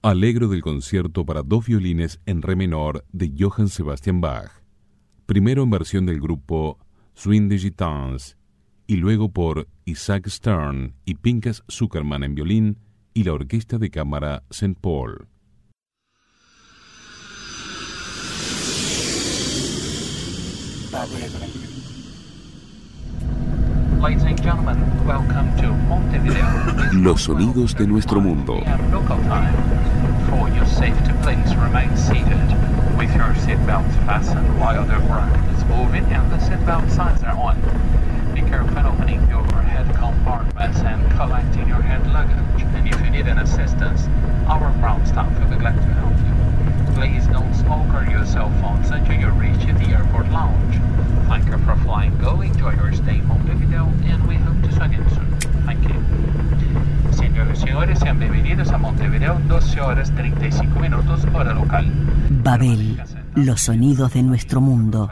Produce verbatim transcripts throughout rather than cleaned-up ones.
Allegro del concierto para dos violines en re menor de Johann Sebastian Bach, primero en versión del grupo Swing de Gitans y luego por Isaac Stern y Pinkas Zuckerman en violín y la Orquesta de Cámara Saint Paul. Ladies and gentlemen, welcome to Montevideo. Los sonidos de nuestro mundo. Local time. For your safety, please remain seated with your seatbelts fastened while the ground is moving and the seatbelt signs are on. Be careful opening your head compartments and collecting your hand luggage. And if you need an assistance, our ground staff will be glad to help you. Please don't smoke or use cell phones until you reach the airport lounge. Thank you for flying Go. Enjoy your stay in Montevideo and we hope to see you again soon. Thank you. Señoras y señores, sean bienvenidos a Montevideo, doce horas treinta y cinco minutos, hora local. Babel, los sonidos de nuestro mundo.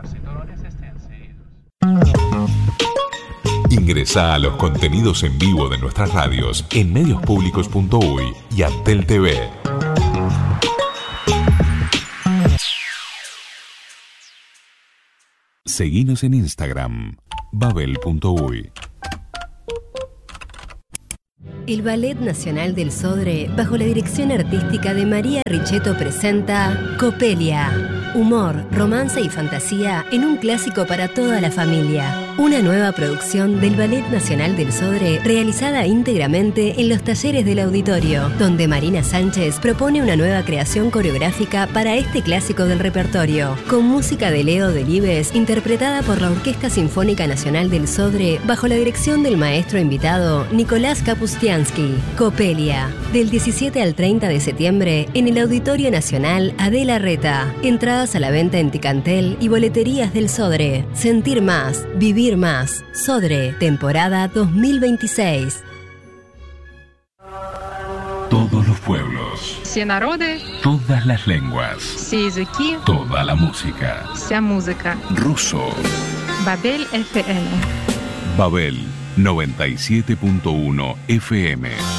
Ingresá a los contenidos en vivo de nuestras radios en medios públicos punto uy y Antel T V. Seguinos en Instagram, babel punto uy. El Ballet Nacional del Sodre, bajo la dirección artística de María Richetto, presenta Copelia. Humor, romance y fantasía en un clásico para toda la familia. Una nueva producción del Ballet Nacional del Sodre realizada íntegramente en los talleres del auditorio, donde Marina Sánchez propone una nueva creación coreográfica para este clásico del repertorio, con música de Leo Delibes interpretada por la Orquesta Sinfónica Nacional del Sodre bajo la dirección del maestro invitado Nicolás Kapustiansky. Copelia, del diecisiete al treinta de septiembre en el Auditorio Nacional Adela Reta. Entradas a la venta en Ticantel y boleterías del Sodre. Sentir más, vivir más. Sodre, temporada dos mil veintiséis. Todos los pueblos. Всі народи. Todas las lenguas. Всі язики. Toda la música. Вся музика. Ruso. Babel F M. Babel noventa y siete punto uno F M.